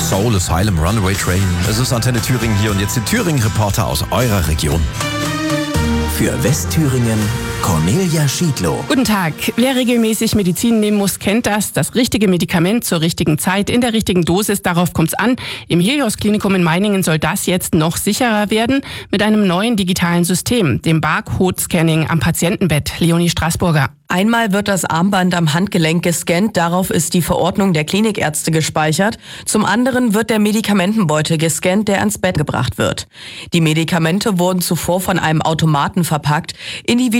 Soul Asylum, Runaway Train. Es ist Antenne Thüringen hier und jetzt die Thüringen-Reporter aus eurer Region. Für Westthüringen Cornelia Schiedlow. Guten Tag. Wer regelmäßig Medizin nehmen muss, kennt das. Das richtige Medikament zur richtigen Zeit, in der richtigen Dosis, darauf kommt's an. Im Helios-Klinikum in Meiningen soll das jetzt noch sicherer werden mit einem neuen digitalen System, dem Barcode-Scanning am Patientenbett. Leonie Straßburger. Einmal wird das Armband am Handgelenk gescannt, darauf ist die Verordnung der Klinikärzte gespeichert. Zum anderen wird der Medikamentenbeutel gescannt, der ans Bett gebracht wird. Die Medikamente wurden zuvor von einem Automaten verpackt. Individuell